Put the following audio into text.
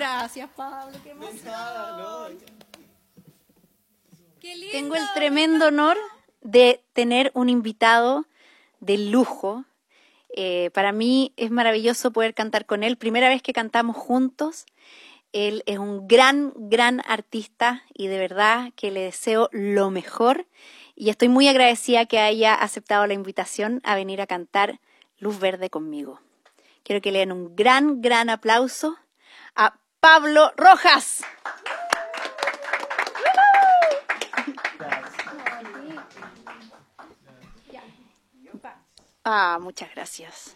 Gracias, Pablo, qué emoción. Qué lindo. Tengo el tremendo honor de tener un invitado de lujo. Para mí es maravilloso poder cantar con él. Primera vez que cantamos juntos. Él es un gran, gran artista y de verdad que le deseo lo mejor. Y estoy muy agradecida que haya aceptado la invitación a venir a cantar Luz Verde conmigo. Quiero que le den un gran, gran aplauso a Pablo Rojas. Muchas gracias.